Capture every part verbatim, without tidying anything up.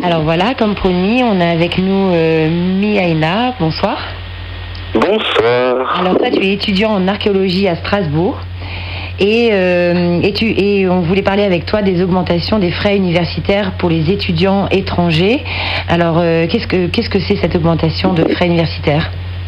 Alors voilà, comme promis, on a avec nous euh, Miaina. Bonsoir. Bonsoir. Alors toi, tu es étudiant en archéologie à Strasbourg. Et, euh, et, tu, et on voulait parler avec toi des augmentations des frais universitaires pour les étudiants étrangers. Alors, euh, qu'est-ce que qu'est-ce que c'est cette augmentation de frais universitaires ?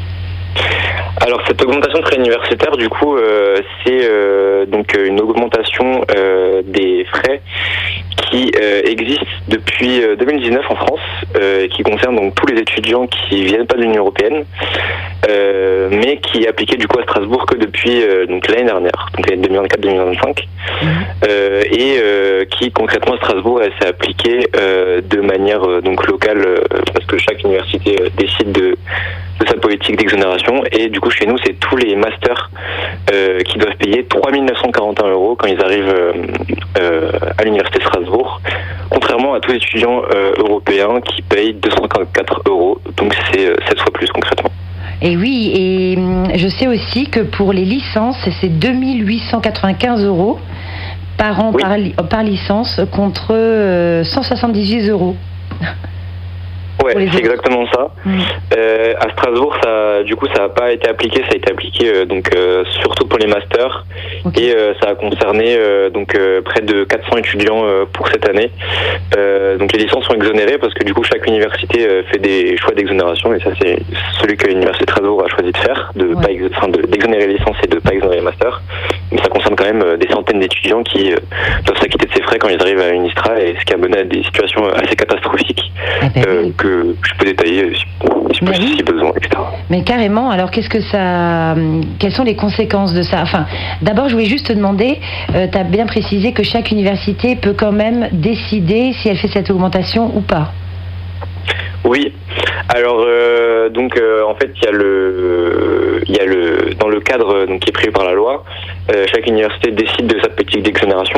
Alors cette augmentation de frais universitaires, du coup, euh, c'est euh, donc une augmentation euh, des frais qui euh, existe depuis euh, deux mille dix-neuf en France, euh, et qui concerne donc tous les étudiants qui viennent pas de l'Union européenne, euh, mais qui est appliquée du coup à Strasbourg que depuis euh, donc l'année dernière, donc l'année deux mille vingt-quatre deux mille vingt-cinq, mmh. euh, et euh, qui concrètement à Strasbourg, elle s'est appliquée euh, de manière euh, donc locale, euh, parce que chaque université euh, décide de de sa politique d'exonération, et du coup chez nous c'est tous les masters euh, qui doivent payer trois mille neuf cent quarante et un euros quand ils arrivent euh, euh, à l'université de Strasbourg, contrairement à tous les étudiants euh, européens qui payent deux cent quarante-quatre euros, donc c'est euh, sept fois plus concrètement. Et oui, et je sais aussi que pour les licences c'est deux mille huit cent quatre-vingt-quinze euros par an, oui. par, par licence, contre euh, cent soixante-dix-huit euros. Ouais, c'est exactement ça. Mmh. Euh, à Strasbourg, ça, du coup, ça n'a pas été appliqué. Ça a été appliqué euh, donc euh, surtout pour les masters, okay. et euh, ça a concerné euh, donc euh, près de quatre cents étudiants euh, pour cette année. Euh, donc les licences sont exonérées parce que du coup chaque université euh, fait des choix d'exonération, et ça c'est celui que l'université de Strasbourg a choisi de faire, de ouais. pas ex- enfin, de, d'exonérer les licences et de pas exonérer les masters. Mais ça concerne quand même euh, des centaines d'étudiants qui euh, doivent s'acquitter de ces frais quand ils arrivent à Unistra, et ce qui a mené à des situations assez catastrophiques ah ben euh, oui. que je peux détailler si, si, oui. si besoin, et cetera. Mais carrément, alors qu'est-ce que ça, quelles sont les conséquences de ça ? Enfin, d'abord, je voulais juste te demander, euh, tu as bien précisé que chaque université peut quand même décider si elle fait cette augmentation ou pas. Oui, alors euh, donc euh, en fait il y a le il y a le dans le cadre donc qui est prévu par la loi, euh, chaque université décide de sa politique d'exonération.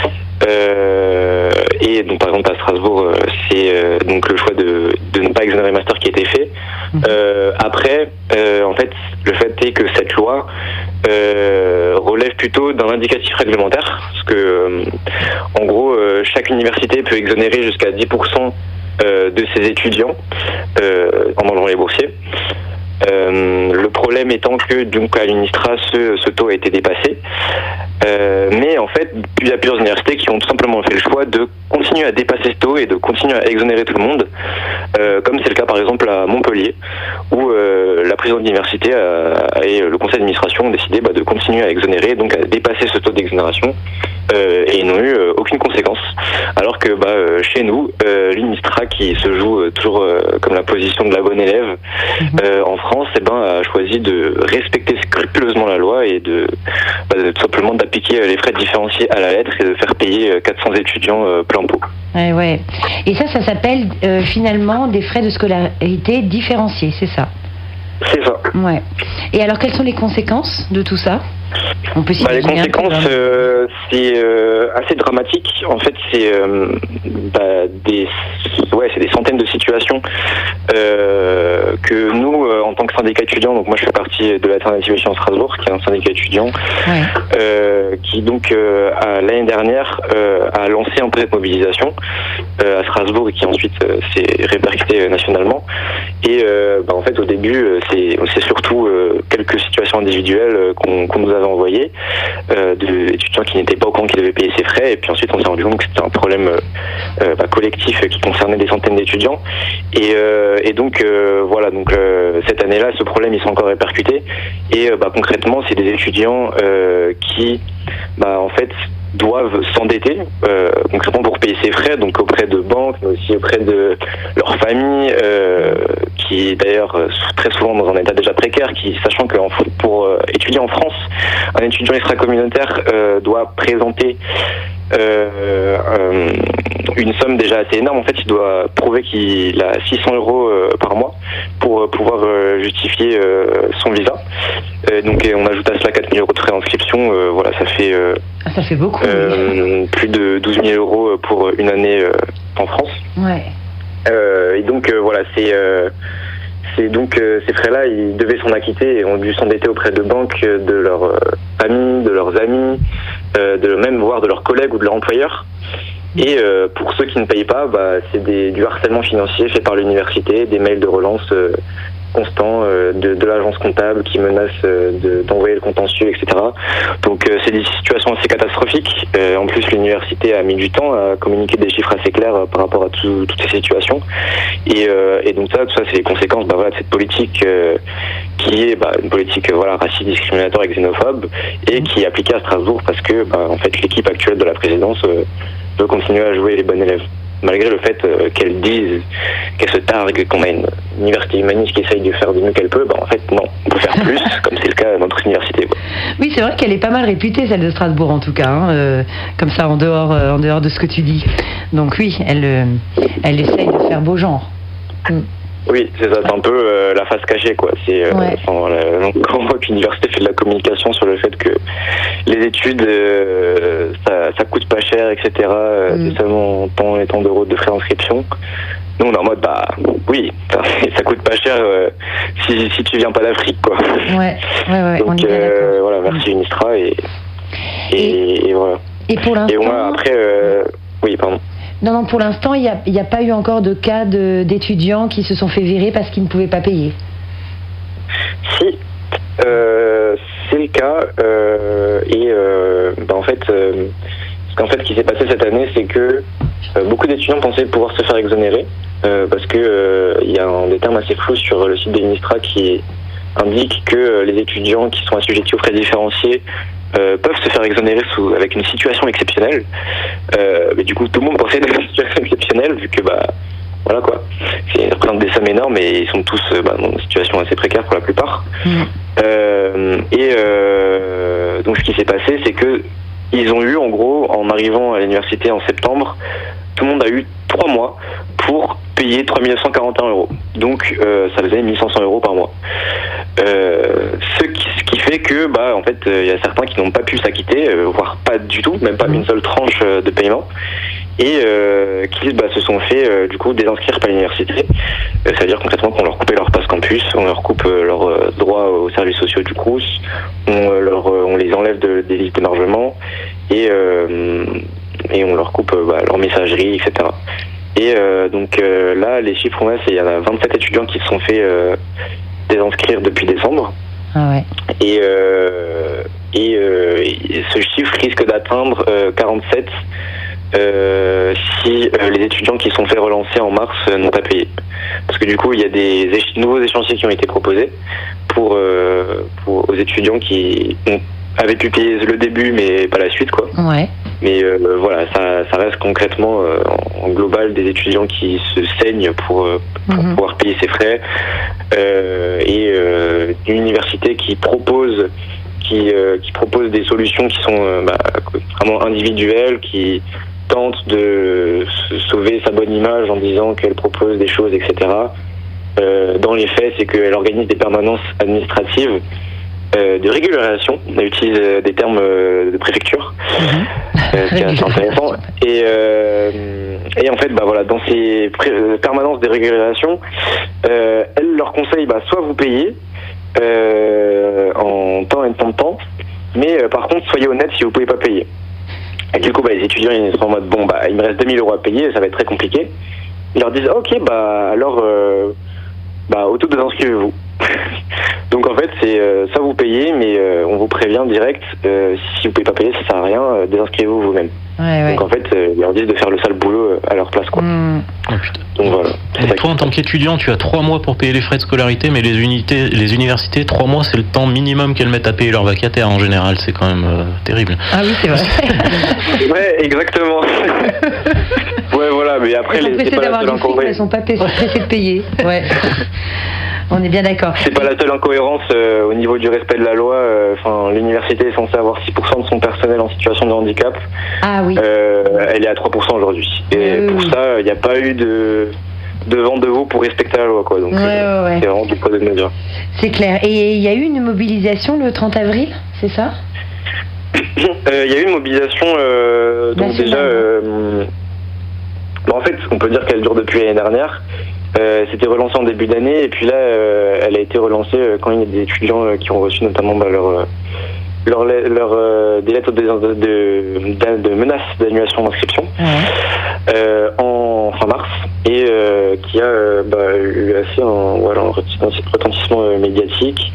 Euh, et donc par exemple à Strasbourg euh, c'est euh, donc le choix de, de ne pas exonérer le master qui a été fait. Euh, après euh, en fait le fait est que cette loi euh, relève plutôt d'un indicatif réglementaire, parce que euh, en gros euh, chaque université peut exonérer jusqu'à dix pour cent euh, de ses étudiants euh, en enlevant les boursiers. Euh, le problème étant que donc à l'Unistra ce, ce taux a été dépassé, euh, mais en fait il y a plusieurs universités qui ont tout simplement fait le choix de continuer à dépasser ce taux et de continuer à exonérer tout le monde, euh, comme c'est le cas par exemple à Montpellier, où euh, la présidente de l'université a, et le conseil d'administration ont décidé bah, de continuer à exonérer, donc à dépasser ce taux d'exonération, euh, et ils n'ont eu euh, aucune conséquence, alors que bah, euh, chez nous euh, l'Unistra, qui se joue euh, toujours euh, comme la position de la bonne élève euh, en France, eh ben, a choisi de respecter scrupuleusement la loi et de, bah, de tout simplement d'appliquer les frais différenciés à la lettre et de faire payer quatre cents étudiants euh, plein pot. Ouais, ouais. Et ça, ça s'appelle euh, finalement des frais de scolarité différenciés, c'est ça ? C'est ça. Ouais. Et alors, quelles sont les conséquences de tout ça ? On peut bah, les conséquences, euh, c'est euh, assez dramatique. En fait, c'est euh, bah, des, ouais, c'est des centaines de situations euh, que nous, euh, en tant que syndicat étudiant, donc moi je fais partie de l'Alternative Étudiant Strasbourg, qui est un syndicat étudiant, ouais. euh, qui donc euh, a, l'année dernière euh, a lancé un projet de mobilisation euh, à Strasbourg et qui ensuite euh, s'est répercuté nationalement. Et euh, bah, en fait, au début, c'est, c'est surtout euh, quelques situations individuelles euh, qu'on, qu'on nous a avait envoyé euh, d'étudiants qui n'étaient pas au courant qu'ils devaient payer ces frais, et puis ensuite on s'est rendu compte que c'était un problème euh, bah, collectif qui concernait des centaines d'étudiants, et, euh, et donc euh, voilà, donc euh, cette année-là ce problème il s'est encore répercuté, et euh, bah, concrètement c'est des étudiants euh, qui bah, en fait doivent s'endetter euh, concrètement pour payer ces frais, donc auprès de banques, mais aussi auprès de leur famille, euh, qui d'ailleurs très souvent dans un état déjà précaire, qui sachant que pour euh, étudier en France, un étudiant extra-communautaire euh, doit présenter euh, euh, une somme déjà assez énorme. En fait, il doit prouver qu'il a six cents euros euh, par mois pour euh, pouvoir euh, justifier euh, son visa. Euh, donc et on ajoute à cela quatre mille euros de frais d'inscription. Euh, voilà, ça fait euh, ah, ça fait beaucoup. Euh, oui. Plus de douze mille euros pour une année euh, en France. Ouais. Euh, et donc euh, voilà, c'est euh, c'est donc euh, ces frais-là, ils devaient s'en acquitter et ont dû s'endetter auprès de banques, de leurs euh, familles, de leurs amis, euh, de même voire de leurs collègues ou de leur employeur. Et euh, pour ceux qui ne payent pas, bah, c'est des, du harcèlement financier fait par l'université, des mails de relance euh, constants euh, de, de l'agence comptable qui menace euh, de, d'envoyer le contentieux, et cetera. Donc euh, c'est des situations assez catastrophiques. Euh, en plus, l'université a mis du temps à communiquer des chiffres assez clairs euh, par rapport à tout, toutes ces situations. Et, euh, et donc ça, tout ça, c'est les conséquences bah, voilà, de cette politique euh, qui est bah, une politique euh, voilà, raciste, discriminatoire et xénophobe, et qui est appliquée à Strasbourg parce que bah, en fait, l'équipe actuelle de la présidence euh, veut continuer à jouer les bons élèves. Malgré le fait euh, qu'elle dise, qu'elle se targue, qu'on a une université humaniste qui essaye de faire du mieux qu'elle peut, bah en fait non, on peut faire plus, comme c'est le cas à notre université. Quoi. Oui, c'est vrai qu'elle est pas mal réputée, celle de Strasbourg en tout cas, hein, euh, comme ça en dehors, euh, en dehors de ce que tu dis. Donc oui, elle, euh, elle essaye de faire beau genre. Mm. Oui, c'est ça, c'est un peu euh, la face cachée, quoi. C'est euh, ouais. enfin, voilà, quand on voit que l'université fait de la communication sur le fait que les études, euh, ça, ça coûte pas cher, et cetera. Euh, mm. C'est seulement tant et tant d'euros de frais d'inscription. Nous, on est en mode, bah oui, ça coûte pas cher euh, si, si tu viens pas d'Afrique, quoi. Ouais, ouais, ouais. Donc on est euh, voilà, merci mm. Unistra et, et, et, et voilà. Et pour l'instant. Et moi, après, euh, oui, pardon. Non, non, pour l'instant, il n'y a, y a pas eu encore de cas de, d'étudiants qui se sont fait virer parce qu'ils ne pouvaient pas payer. Si, euh, c'est le cas. Euh, et euh, bah en fait, euh, ce qu'en fait, qui s'est passé cette année, c'est que euh, beaucoup d'étudiants pensaient pouvoir se faire exonérer euh, parce que euh, il y a un, des termes assez flous sur le site de l'Unistra qui indique que euh, les étudiants qui sont assujettis aux frais différenciés Euh, peuvent se faire exonérer sous, avec une situation exceptionnelle. Euh, mais du coup, tout le monde pensait à une situation exceptionnelle, vu que, bah, voilà quoi. C'est représente des sommes énormes et ils sont tous euh, bah, dans une situation assez précaire pour la plupart. Mmh. Euh, et euh, donc, ce qui s'est passé, c'est que ils ont eu, en gros, en arrivant à l'université en septembre, tout le monde a eu trois mois pour payer trois mille neuf cent quarante et un euros. Donc, euh, ça faisait mille cinq cents euros par mois. Euh, ce, qui, ce qui fait que, bah, en fait, il euh, y a certains qui n'ont pas pu s'acquitter, euh, voire pas du tout, même pas une seule tranche euh, de paiement, et euh, qui bah, se sont fait euh, du coup désinscrire par l'université. Euh, C'est-à-dire concrètement qu'on leur coupait leur passe campus, on leur coupe euh, leurs euh, droits aux services sociaux du Crous, on, euh, leur, euh, on les enlève de, des listes d'émargement et, euh, et on leur coupe euh, bah, leur messagerie, et cetera. Et euh, donc euh, là, les chiffres on a, c'est il y en a vingt-sept étudiants qui se sont fait euh, désinscrire depuis décembre. Ah ouais. Et, euh, et, euh, et ce chiffre risque d'atteindre euh, quarante-sept euh, si euh, les étudiants qui sont fait relancer en mars euh, n'ont pas payé. Parce que du coup, il y a des éch- nouveaux échéanciers qui ont été proposés pour, euh, pour aux étudiants qui ont, avaient pu payer le début mais pas la suite, quoi. Ouais. Mais euh, voilà, ça, ça reste concrètement euh, en global des étudiants qui se saignent pour, euh, pour mmh. pouvoir payer ses frais euh, et euh, une université qui propose qui, euh, qui propose des solutions qui sont euh, bah, vraiment individuelles, qui tente de sauver sa bonne image en disant qu'elle propose des choses, et cetera. Euh, dans les faits, c'est qu'elle organise des permanences administratives Euh, de régularisation, on utilise euh, des termes euh, de préfecture, mmh. euh, c'est assez intéressant. Et, euh, et en fait, bah voilà, dans ces pré- euh, permanences de régularisation, euh, elle leur conseille bah, soit vous payez euh, en temps et temps de temps, mais euh, par contre soyez honnête si vous pouvez pas payer. Et du coup, bah, les étudiants ils sont en mode bon bah il me reste deux mille euros à payer, ça va être très compliqué. Ils leur disent ok bah alors euh, bah auto désinscrivez-vous. Donc en fait c'est euh, ça vous payez mais euh, on vous prévient direct euh, si vous pouvez pas payer ça sert à rien euh, désinscrivez-vous vous-même. Ouais, ouais. Donc en fait euh, ils leur disent de faire le sale boulot euh, à leur place quoi. Mmh. Oh, putain. Donc voilà. Et toi en tant qu'étudiant tu as trois mois pour payer les frais de scolarité mais les unités, les universités trois mois c'est le temps minimum qu'elles mettent à payer leurs vacataires en général, c'est quand même euh, terrible. Ah oui c'est vrai. Ouais exactement. Ouais voilà mais après elles les c'est pas la seule incohérence. Elles sont pas pressées de payer. Ouais. On est bien d'accord. C'est pas la seule incohérence euh, au niveau du respect de la loi. Enfin, euh, l'université est censée avoir six pour cent de son personnel en situation de handicap. Ah oui. Euh, elle est à trois pour cent aujourd'hui. Et euh, pour oui. ça, il n'y a pas eu de, de vent de veau pour respecter la loi, quoi. Donc, ouais, euh, ouais, ouais. c'est vraiment du poids de mesure. C'est clair. Et il y a eu une mobilisation le trente avril, c'est ça ? Il euh, y a eu une mobilisation. Euh, donc National. déjà, euh, bah, en fait, on peut dire qu'elle dure depuis l'année dernière. Euh, c'était relancé en début d'année et puis là euh, elle a été relancée euh, quand il y a des étudiants euh, qui ont reçu notamment bah, leur, euh, leur, leur, euh, des lettres de, de, de, de menaces d'annulation d'inscription ouais. euh, en fin mars et euh, qui a euh, bah, eu assez un, voilà, un retentissement euh, médiatique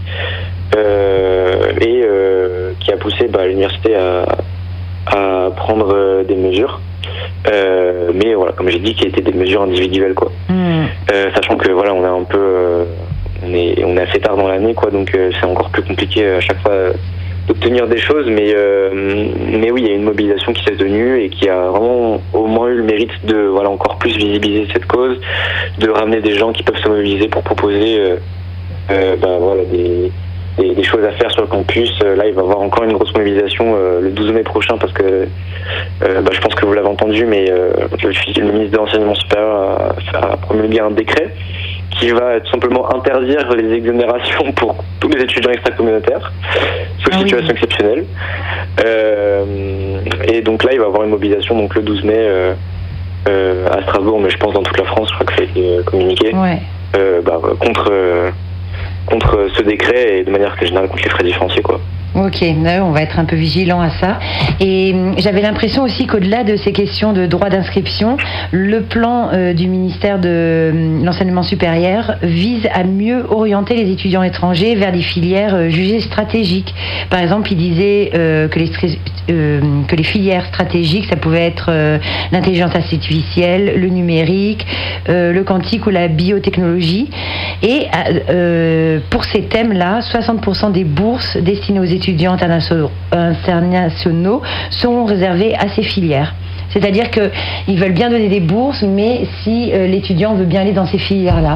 euh, et euh, qui a poussé bah, l'université à, à prendre euh, des mesures. Euh, mais voilà, comme j'ai dit, qui étaient des mesures individuelles, quoi. Mmh. Euh, sachant que voilà, on est un peu, euh, on est, on est assez tard dans l'année, quoi. Donc euh, c'est encore plus compliqué à chaque fois euh, d'obtenir des choses. Mais, euh, mais oui, il y a une mobilisation qui s'est tenue et qui a vraiment au moins eu le mérite de, voilà, encore plus visibiliser cette cause, de ramener des gens qui peuvent se mobiliser pour proposer, euh, euh, bah, voilà, des Des, des choses à faire sur le campus. Là, il va y avoir encore une grosse mobilisation euh, le douze mai prochain parce que euh, bah, je pense que vous l'avez entendu, mais euh, le, le ministre de l'Enseignement supérieur a, a promulgué un décret qui va tout simplement interdire les exonérations pour tous les étudiants extracommunautaires, sauf ah situation oui. exceptionnelle. Euh, et donc là, il va y avoir une mobilisation donc le douze mai euh, euh, à Strasbourg, mais je pense dans toute la France, je crois que ça a été communiqué, ouais. euh, bah, contre... Euh, contre ce décret et de manière générale contre les frais différenciés, quoi. Ok, on va être un peu vigilant à ça. Et j'avais l'impression aussi qu'au-delà de ces questions de droit d'inscription, le plan euh, du ministère de euh, l'Enseignement supérieur vise à mieux orienter les étudiants étrangers vers des filières euh, jugées stratégiques. Par exemple, il disait euh, que, les, euh, que les filières stratégiques, ça pouvait être euh, l'intelligence artificielle, le numérique, euh, le quantique ou la biotechnologie. Et euh, pour ces thèmes-là, soixante pour cent des bourses destinées aux étudiants étudiants internationaux, internationaux sont réservés à ces filières. C'est-à-dire qu'ils veulent bien donner des bourses, mais si euh, l'étudiant veut bien aller dans ces filières-là.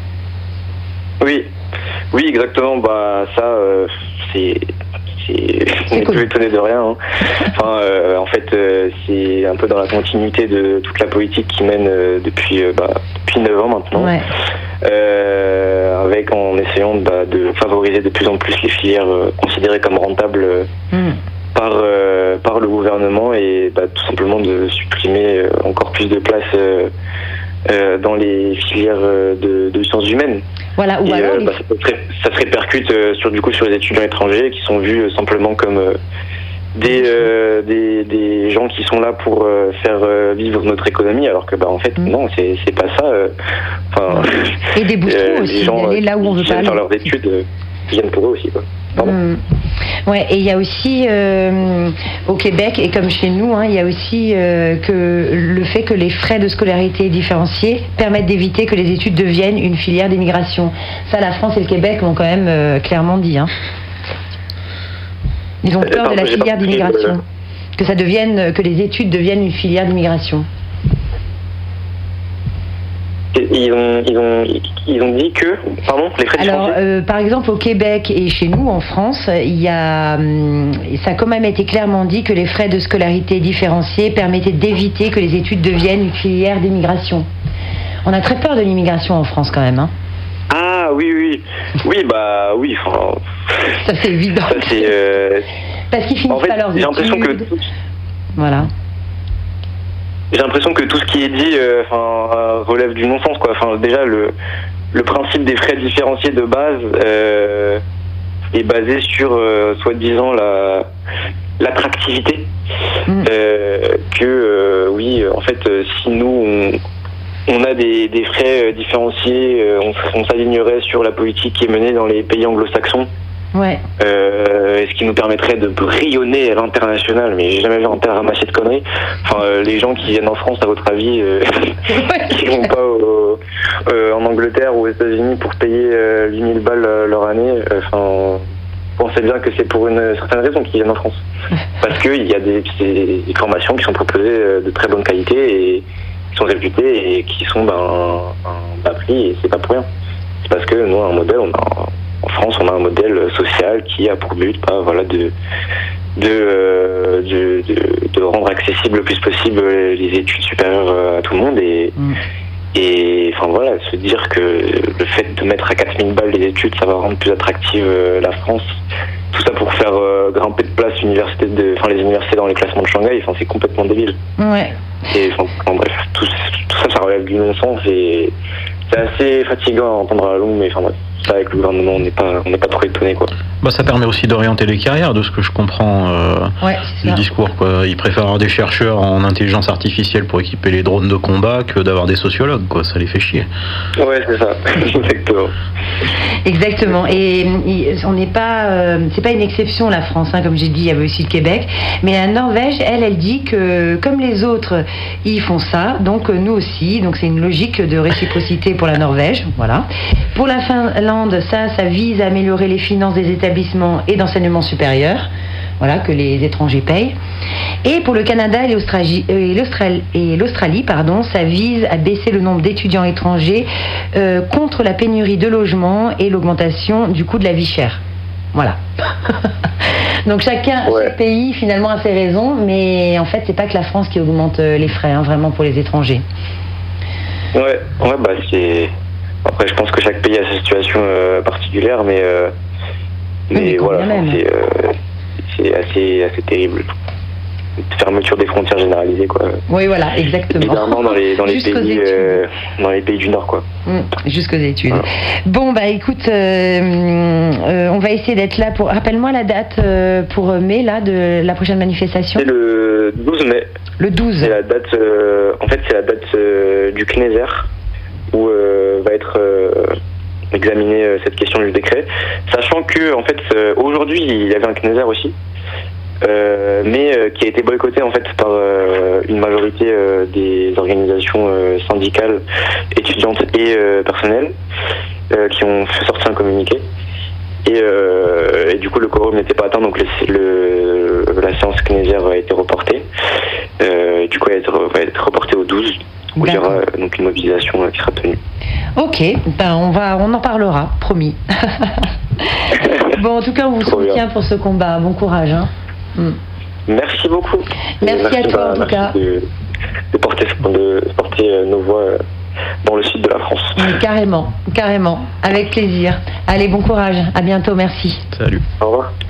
Oui, oui, exactement. Bah, ça, euh, c'est... on n'est cool. plus étonné de rien. Hein. Enfin, euh, en fait, euh, c'est un peu dans la continuité de toute la politique qui mène euh, depuis euh, bah, depuis neuf ans maintenant, ouais. euh, avec en essayant bah, de favoriser de plus en plus les filières euh, considérées comme rentables euh, mm. par euh, par le gouvernement et bah, tout simplement de supprimer euh, encore plus de place euh, euh, dans les filières euh, de, de sciences humaines. Voilà, ou et, alors euh, les... bah, ça, se, ça se répercute euh, sur du coup sur les étudiants étrangers qui sont vus euh, simplement comme euh, des, euh, des des gens qui sont là pour euh, faire euh, vivre notre économie, alors que bah en fait mmh. non, c'est c'est pas ça. Enfin, et des boutons euh, aussi, gens, aller là où on veut pas aller. Faire leurs études euh, viennent pour eux aussi, quoi. Mmh. Ouais, et il y a aussi euh, au Québec et comme chez nous, hein, il y a aussi euh, que le fait que les frais de scolarité différenciés permettent d'éviter que les études deviennent une filière d'immigration. Ça, la France et le Québec l'ont quand même euh, clairement dit. Hein. Ils ont peur de la filière d'immigration, que ça devienne, que les études deviennent une filière d'immigration. Ils ont, ils, ont, ils ont dit que, pardon, les frais Alors, euh, par exemple, au Québec et chez nous, en France, il y a, ça a quand même été clairement dit que les frais de scolarité différenciés permettaient d'éviter que les études deviennent une filière d'immigration. On a très peur de l'immigration en France, quand même. Hein. Ah, oui, oui. Oui, bah, oui. Enfin, ça, c'est évident. Ça, c'est, euh... Parce qu'ils finissent en fait, pas leurs études. J'ai l'impression que... Voilà. J'ai l'impression que tout ce qui est dit euh, euh, relève du non-sens, quoi. Enfin, déjà, le, le principe des frais différenciés de base euh, est basé sur, euh, soi-disant, la, l'attractivité. Mmh. Euh, que, euh, oui, en fait, si nous, on, on a des, des frais différenciés, euh, on, on s'alignerait sur la politique qui est menée dans les pays anglo-saxons. Ouais. Euh, ce qui nous permettrait de rayonner à l'international, mais j'ai jamais vu un tel ramassis de conneries. Enfin, euh, les gens qui viennent en France, à votre avis, euh, qui vont pas au, euh, en Angleterre ou aux États-Unis pour payer euh, huit mille balles euh, leur année. Enfin, euh, pensez bien que c'est pour une certaine raison qu'ils viennent en France, parce que il y a des, des, des formations qui sont proposées euh, de très bonne qualité et qui sont réputées et qui sont ben, un, un bas prix, et c'est pas pour rien. C'est parce que nous, un modèle, on a en France, on a un modèle social qui a pour but bah, voilà, de, de, euh, de, de, de rendre accessible le plus possible les études supérieures à tout le monde. Et, mmh. et enfin, voilà, se dire que le fait de mettre à quatre mille balles les études, ça va rendre plus attractive la France. Tout ça pour faire euh, grimper de place l'université de, enfin, les universités dans les classements de Shanghai, enfin, c'est complètement débile. Ouais. Et enfin, bref, tout, tout ça, ça relève du non-sens et c'est assez fatigant à entendre à la longue, mais enfin bref. Avec le gouvernement, on n'est pas, on n'est pas trop étonné, quoi. Bah, ça permet aussi d'orienter les carrières, de ce que je comprends euh, ouais, du discours, quoi. Ils préfèrent avoir des chercheurs en intelligence artificielle pour équiper les drones de combat que d'avoir des sociologues, quoi. Ça les fait chier. Ouais, c'est ça, exactement. Exactement. Et on n'est pas, euh, c'est pas une exception la France, hein, comme j'ai dit, il y avait aussi le Québec. Mais la Norvège, elle, elle dit que comme les autres, ils font ça, donc nous aussi. Donc c'est une logique de réciprocité pour la Norvège, voilà. Pour la Finlande, ça, ça vise à améliorer les finances des établissements et d'enseignement supérieur, voilà, que les étrangers payent. Et pour le Canada et l'Australie, et l'Australie, et l'Australie pardon, ça vise à baisser le nombre d'étudiants étrangers euh, contre la pénurie de logements et l'augmentation du coût de la vie chère. Voilà. Donc chacun, ouais. chaque pays finalement a ses raisons, mais en fait c'est pas que la France qui augmente les frais, hein, vraiment pour les étrangers. Ouais, ouais, bah c'est. Après, je pense que chaque pays a sa situation euh, particulière, mais euh, mais, mais voilà, c'est, euh, c'est assez assez terrible. Fermeture des frontières généralisées, quoi. Oui, voilà, exactement. Évidemment dans les dans les pays euh, dans les pays du Nord, quoi. Mmh, jusqu'aux études. Voilà. Bon, bah écoute, euh, euh, on va essayer d'être là pour. Rappelle-moi la date euh, pour mai là de la prochaine manifestation. C'est le douze mai. Le douze. C'est la date. Euh, en fait, c'est la date euh, du C N E S E R où euh, va être euh, examinée euh, cette question du décret, sachant que en fait euh, aujourd'hui il y avait un C N E S E R aussi. Euh, mais euh, qui a été boycotté en fait par euh, une majorité euh, des organisations euh, syndicales, étudiantes et euh, personnelles, euh, qui ont fait sortir un communiqué. Et, euh, et du coup le quorum n'était pas atteint, donc le, le, la séance C N E S E R a été reportée. Euh, du coup elle va être reportée au douze, où il y aura euh, donc une mobilisation euh, qui sera tenue. Ok, ben on va, on en parlera, promis. Bon, en tout cas, on vous Trop soutient bien. pour ce combat. Bon courage. Hein. Mm. Merci beaucoup. Merci, merci à toi bah, en tout cas. De, de porter, de porter nos voix dans le sud de la France. Oui, carrément, carrément, avec plaisir. Allez, bon courage. À bientôt, merci. Salut. Au revoir.